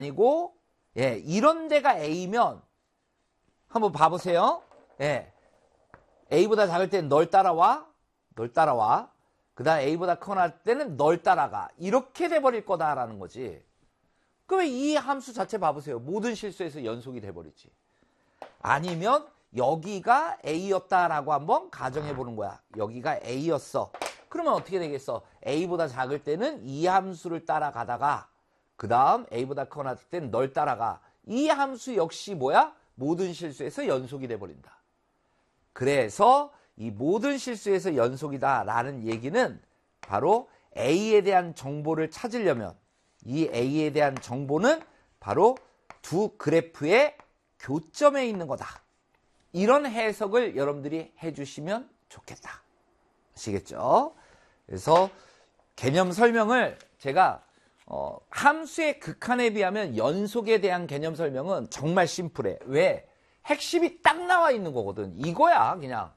아니고 예, 이런 데가 A면 한번 봐보세요. 예, A보다 작을 때는 널 따라와. 그 다음 A보다 크거나 할 때는 널 따라가. 이렇게 돼버릴 거다라는 거지. 그러면 이 함수 자체 봐보세요. 모든 실수에서 연속이 돼버리지. 아니면 여기가 A였다라고 한번 가정해보는 거야. 여기가 A였어. 그러면 어떻게 되겠어? A보다 작을 때는 이 함수를 따라가다가 그 다음 A보다 크거나 할 때는 널 따라가. 이 함수 역시 뭐야? 모든 실수에서 연속이 돼버린다. 그래서 이 모든 실수에서 연속이다라는 얘기는 바로 A에 대한 정보를 찾으려면 이 A에 대한 정보는 바로 두 그래프의 교점에 있는 거다. 이런 해석을 여러분들이 해주시면 좋겠다. 아시겠죠? 그래서 개념 설명을 제가 함수의 극한에 비하면 연속에 대한 개념 설명은 정말 심플해. 왜? 핵심이 딱 나와 있는 거거든. 이거야 그냥.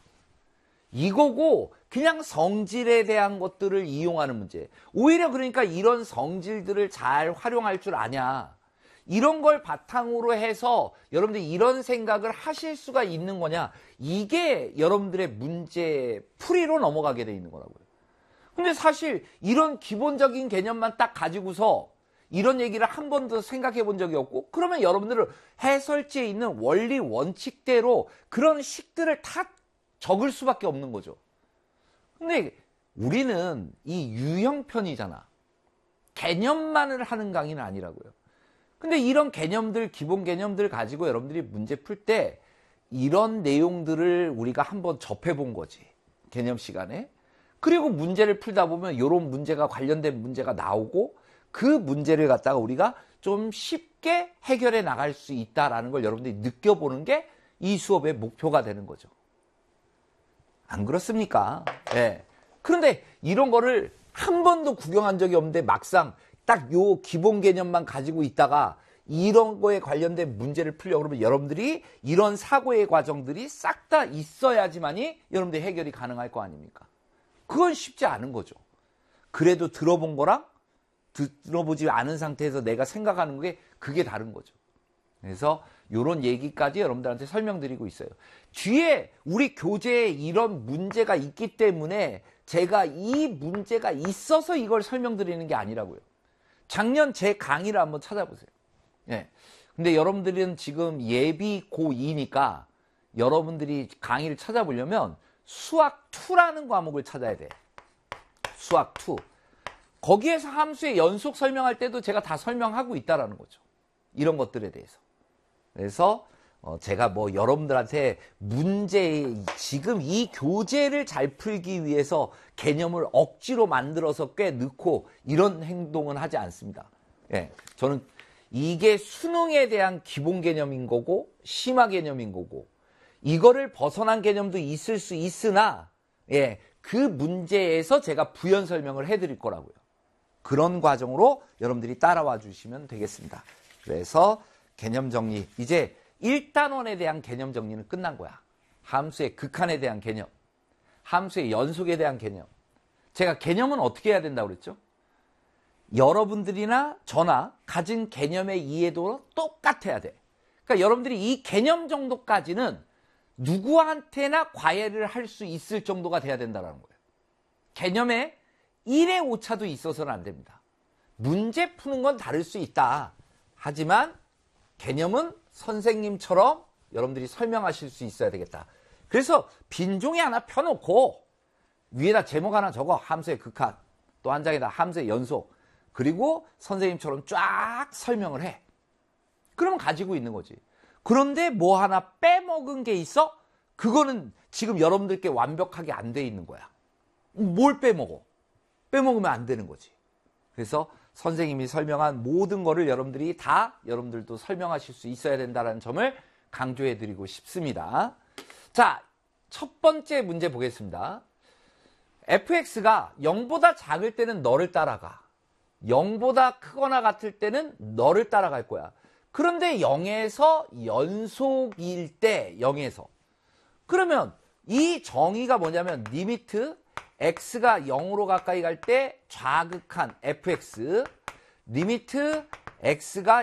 이거고 그냥 성질에 대한 것들을 이용하는 문제. 오히려 그러니까 이런 성질들을 잘 활용할 줄 아냐. 이런 걸 바탕으로 해서 여러분들이 이런 생각을 하실 수가 있는 거냐. 이게 여러분들의 문제 풀이로 넘어가게 돼 있는 거라고요. 근데 사실 이런 기본적인 개념만 딱 가지고서 이런 얘기를 한 번도 생각해 본 적이 없고 그러면 여러분들은 해설지에 있는 원리 원칙대로 그런 식들을 다 적을 수밖에 없는 거죠. 근데 우리는 이 유형편이잖아. 개념만을 하는 강의는 아니라고요. 근데 이런 개념들, 기본 개념들 가지고 여러분들이 문제 풀 때 이런 내용들을 우리가 한번 접해 본 거지. 개념 시간에. 그리고 문제를 풀다 보면 이런 문제가 관련된 문제가 나오고 그 문제를 갖다가 우리가 좀 쉽게 해결해 나갈 수 있다라는 걸 여러분들이 느껴보는 게 이 수업의 목표가 되는 거죠. 안 그렇습니까? 예. 그런데 이런 거를 한 번도 구경한 적이 없는데 막상 딱 요 기본 개념만 가지고 있다가 이런 거에 관련된 문제를 풀려고 그러면 여러분들이 이런 사고의 과정들이 싹 다 있어야지만이 여러분들이 해결이 가능할 거 아닙니까? 그건 쉽지 않은 거죠. 그래도 들어본 거랑 들어보지 않은 상태에서 내가 생각하는 게 그게 다른 거죠. 그래서 이런 얘기까지 여러분들한테 설명드리고 있어요. 뒤에 우리 교재에 이런 문제가 있기 때문에 제가 이 문제가 있어서 이걸 설명드리는 게 아니라고요. 작년 제 강의를 한번 찾아보세요. 예. 근데 여러분들은 지금 예비 고2니까 여러분들이 강의를 찾아보려면 수학 2라는 과목을 찾아야 돼. 수학 2. 거기에서 함수의 연속 설명할 때도 제가 다 설명하고 있다라는 거죠. 이런 것들에 대해서. 그래서 제가 뭐 여러분들한테 지금 이 교재를 잘 풀기 위해서 개념을 억지로 만들어서 꽤 넣고 이런 행동은 하지 않습니다. 예, 저는 이게 수능에 대한 기본 개념인 거고 심화 개념인 거고 이거를 벗어난 개념도 있을 수 있으나 예, 그 문제에서 제가 부연 설명을 해드릴 거라고요. 그런 과정으로 여러분들이 따라와 주시면 되겠습니다. 그래서 개념 정리, 이제 1단원에 대한 개념 정리는 끝난 거야. 함수의 극한에 대한 개념, 함수의 연속에 대한 개념. 제가 개념은 어떻게 해야 된다고 그랬죠? 여러분들이나 저나 가진 개념의 이해도로 똑같아야 돼. 그러니까 여러분들이 이 개념 정도까지는 누구한테나 과외를 할 수 있을 정도가 돼야 된다는 거예요. 개념에 1의 오차도 있어서는 안 됩니다. 문제 푸는 건 다를 수 있다. 하지만 개념은 선생님처럼 여러분들이 설명하실 수 있어야 되겠다. 그래서 빈 종이 하나 펴놓고 위에다 제목 하나 적어. 함수의 극한. 또 한 장에다 함수의 연속. 그리고 선생님처럼 쫙 설명을 해. 그러면 가지고 있는 거지. 그런데 뭐 하나 빼먹은 게 있어? 그거는 지금 여러분들께 완벽하게 안 돼 있는 거야. 뭘 빼먹어? 빼먹으면 안 되는 거지. 그래서 선생님이 설명한 모든 거를 여러분들이 다 여러분들도 설명하실 수 있어야 된다는 점을 강조해 드리고 싶습니다. 자, 첫 번째 문제 보겠습니다. fx가 0보다 작을 때는 너를 따라가. 0보다 크거나 같을 때는 너를 따라갈 거야. 그런데 0에서 연속일 때 0에서. 그러면 이 정의가 뭐냐면 리미트 x가 0으로 가까이 갈 때 좌극한 fx, 리미트 x가